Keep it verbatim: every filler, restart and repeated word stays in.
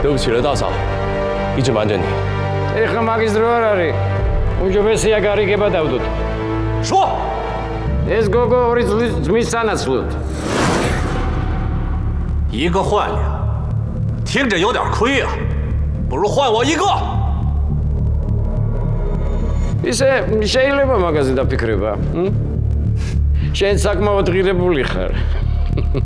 对不起了，大嫂，一直瞒着你。 ეხლა მაგის დრო არ არის. უმჯობესია გარიგება დავდოთ. 说。 ეს გოგო ორი ძმის სანაცვლოდ. 一个换俩，听着有点亏啊，不如换我一个。 ისე შეიძლება მაგაზე დაფიქრება. შენ საკმაოდ ღირებული ხარ.